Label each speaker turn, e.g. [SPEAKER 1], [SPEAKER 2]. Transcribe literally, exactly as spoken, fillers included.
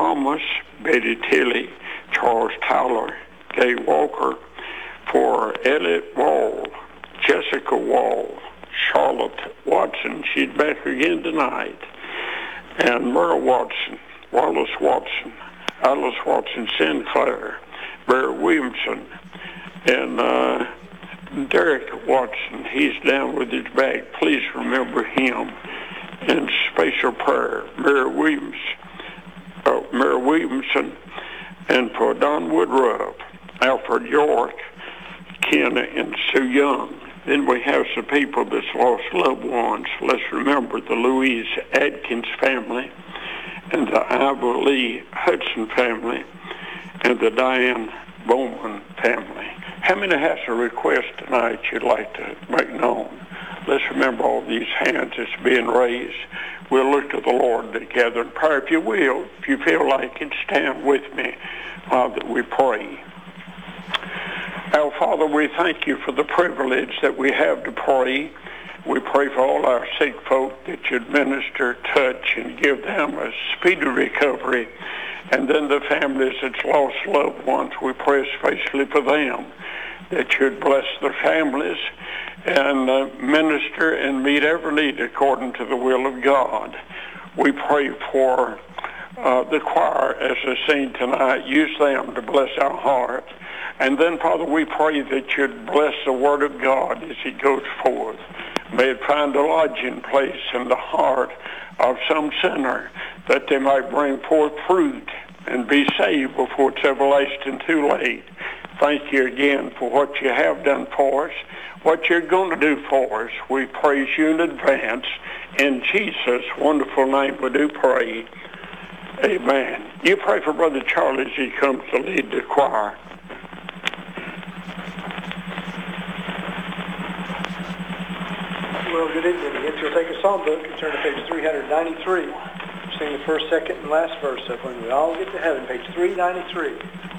[SPEAKER 1] Thomas, Betty Tilley, Charles Tyler, Gay Walker, for Elliot Wall, Jessica Wall, Charlotte Watson, she's back again tonight, and Merle Watson, Wallace Watson, Alice Watson Sinclair, Barry Williamson, and uh, Derek Watson. He's down with his back. Please remember him in special prayer. Mary Williams, uh, Mary Williamson, and for Don Woodruff, Alfred York, Ken and Sue Young. Then we have some people that's lost loved ones. Let's remember the Louise Adkins family, and the Ivor Lee Hudson family, and the Diane Bowman family. How many has a request tonight you'd like to make known? Let's remember all these hands that's being raised. We'll look to the Lord together in prayer. If you will, if you feel like it, stand with me while that we pray. Our Father, we thank you for the privilege that we have to pray. We pray for all our sick folk that you'd minister, touch, and give them a speedy recovery. And then the families that's lost loved ones, we pray especially for them, that you'd bless their families and uh, minister and meet every need according to the will of God. We pray for uh, the choir as they sing tonight. Use them to bless our heart. And then, Father, we pray that you'd bless the Word of God as it goes forth. May it find a lodging place in the heart of some sinner, that they might bring forth fruit and be saved before it's everlasting too late. Thank you again for what you have done for us, what you're going to do for us. We praise you in advance. In Jesus' wonderful name we do pray. Amen. You pray for Brother Charlie as he comes to lead the choir.
[SPEAKER 2] Well, good evening. Again, you'll take a psalm book and turn to page three ninety-three. Sing the first, second, and last verse of When We All Get to Heaven, page three ninety-three.